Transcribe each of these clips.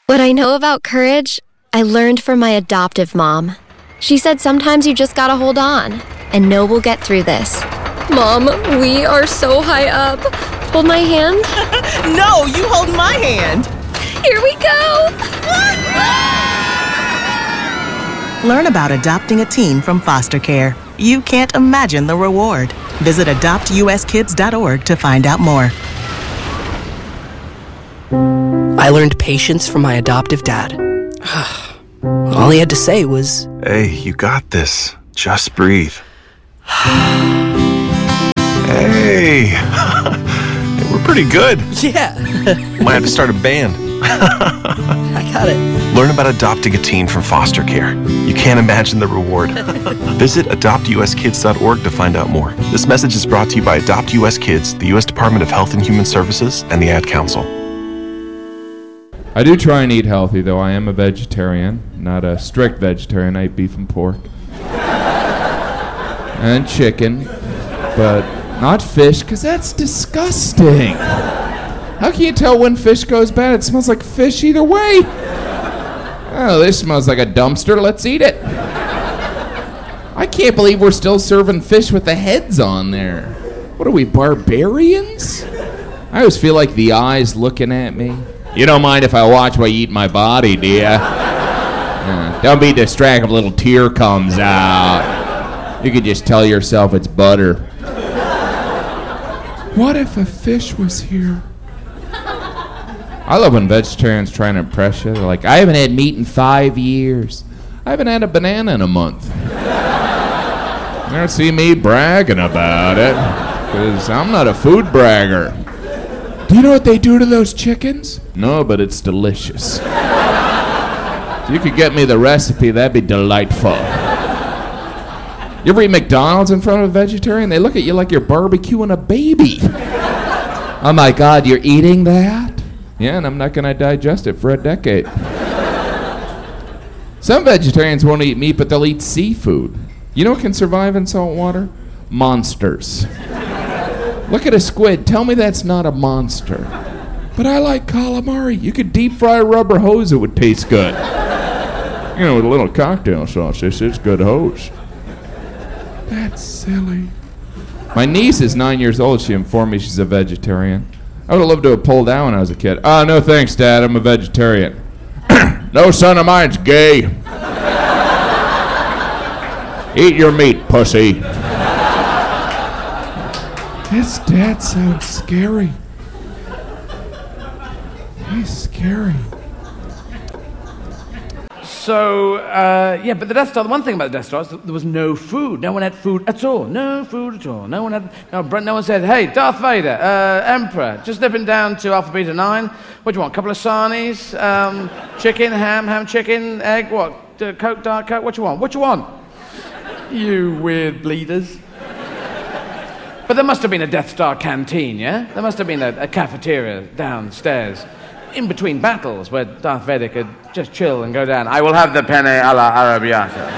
What I know about courage, I learned from my adoptive mom. She said sometimes you just gotta hold on and know we'll get through this. Mom, we are so high up. Hold my hand. No, you hold my hand. Here we go. Learn about adopting a teen from foster care. You can't imagine the reward. Visit adoptuskids.org to find out more. I learned patience from my adoptive dad. All he had to say was, "Hey, you got this. Just breathe." Hey, we're pretty good. yeah, Might have to start a band. I got it. Learn about adopting a teen from foster care. You can't imagine the reward. Visit adoptuskids.org to find out more. This message is brought to you by Adopt US Kids, the U.S. Department of Health and Human Services, and the Ad Council. I do try and eat healthy, though. I am a vegetarian, not a strict vegetarian. I eat beef and pork. And chicken, but not fish, because that's disgusting. How can you tell when fish goes bad? It smells like fish either way. Oh, this smells like a dumpster. Let's eat it. I can't believe we're still serving fish with the heads on there. What are we, barbarians? I always feel like the eye's looking at me. You don't mind if I watch while you eat my body, do ya? Don't be distracted if a little tear comes out. You could just tell yourself it's butter. What if a fish was here? I love when vegetarians try and impress you. They're like, I haven't had meat in 5 years. I haven't had a banana in a month. You don't see me bragging about it, because I'm not a food bragger. Do you know what they do to those chickens? No, but it's delicious. If you could get me the recipe, that'd be delightful. You ever eat McDonald's in front of a vegetarian? They look at you like you're barbecuing a baby. Oh my God, you're eating that? Yeah, and I'm not going to digest it for a decade. Some vegetarians won't eat meat, but they'll eat seafood. You know what can survive in salt water? Monsters. Look at a squid. Tell me that's not a monster. But I like calamari. You could deep fry a rubber hose, it would taste good. You know, with a little cocktail sauce, this is good hose. That's silly. My niece is 9 years old. She informed me she's a vegetarian. I would have loved to have pulled down when I was a kid. Oh, no thanks, Dad. I'm a vegetarian. No son of mine's gay. Eat your meat, pussy. His dad sounds scary. He's scary. So, but the Death Star, the one thing about the Death Star is that there was no food. No one had food at all. No food at all. No one said, hey, Darth Vader, Emperor, just nipping down to Alpha Beta 9. What do you want, a couple of sarnies? Chicken, ham chicken, egg, what? Coke, Diet Coke, what do you want? You weird bleeders. But there must have been a Death Star canteen, yeah? There must have been a cafeteria downstairs in between battles where Darth Vader could just chill and go down. I will have the penne alla arrabbiata.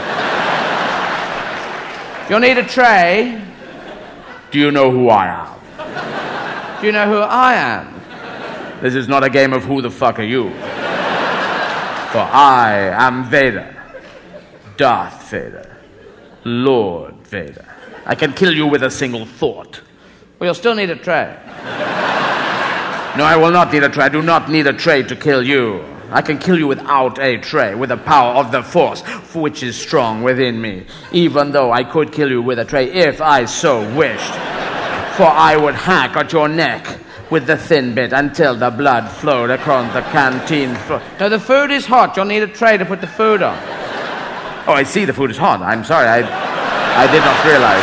You'll need a tray. Do you know who I am? Do you know who I am? This is not a game of who the fuck are you. For I am Vader. Darth Vader. Lord Vader. I can kill you with a single thought. Well, you'll still need a tray. No, I will not need a tray. I do not need a tray to kill you. I can kill you without a tray, with the power of the Force, which is strong within me. Even though I could kill you with a tray if I so wished. For I would hack at your neck with the thin bit until the blood flowed across the canteen floor. No, the food is hot. You'll need a tray to put the food on. Oh, I see the food is hot. I'm sorry. I did not realize.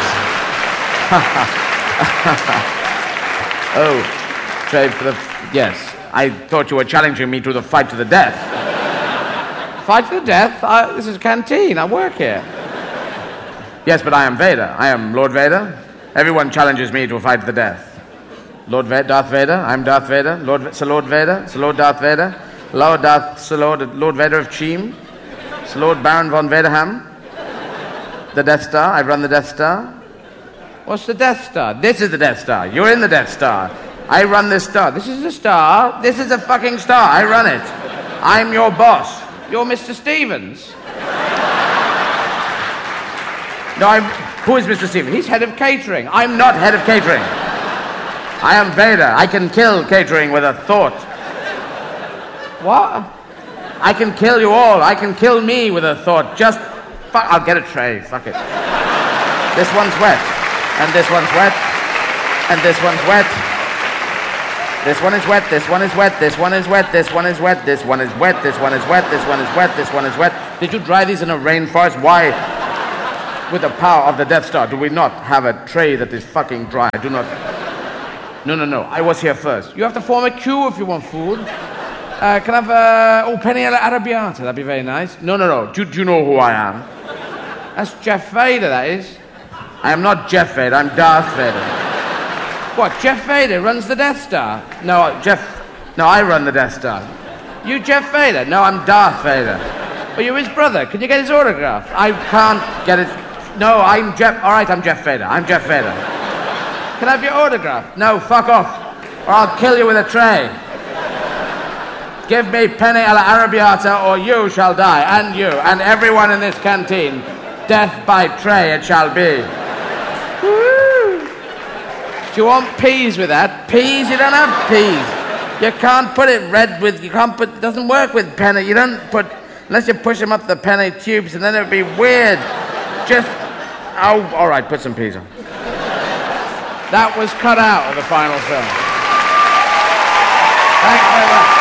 Oh, tray for the... Yes. I thought you were challenging me to the fight to the death. Fight to the death? This is a canteen. I work here. Yes, but I am Vader. I am Lord Vader. Everyone challenges me to a fight to the death. Darth Vader. I'm Darth Vader. Sir Lord Vader. Sir Lord Darth Vader. Lord Vader of Cheam. Sir Lord Baron von Vaderham. The Death Star. I run the Death Star. What's the Death Star? This is the Death Star. You're in the Death Star. I run this star. This is a star. This is a fucking star. I run it. I'm your boss. You're Mr. Stevens. No, who is Mr. Stevens? He's head of catering. I'm not head of catering. I am Vader. I can kill catering with a thought. What? I can kill you all. I can kill me with a thought. Just fuck. I'll get a tray. Fuck it. This one's wet. And this one's wet. And this one's wet. This one is wet. This one is wet. This one is wet. This one is wet. This one is wet. This one is wet. This one is wet. This one is wet. Did you dry these in a rainforest? Why? With the power of the Death Star, do we not have a tray that is fucking dry? Do not... No. I was here first. You have to form a queue if you want food. Can I have, penne alla arrabbiata? That'd be very nice. No. Do you know who I am? That's Jeff Vader, that is. I am not Jeff Vader, I'm Darth Vader. What, Jeff Vader runs the Death Star? No, I run the Death Star. You Jeff Vader? No, I'm Darth Vader. Well, you're his brother. Can you get his autograph? I can't get it. No, I'm Jeff. All right, I'm Jeff Vader. I'm Jeff Vader. Can I have your autograph? No, fuck off. Or I'll kill you with a tray. Give me penne alla arrabbiata or you shall die. And you, and everyone in this canteen. Death by tray it shall be. Woo! Do you want peas with that? Peas? You don't have peas. You can't put it red with, it doesn't work with penne. You don't put, unless you push them up the penne tubes and then it would be weird. Just, all right, put some peas on. That was cut out of the final film. Thanks very much.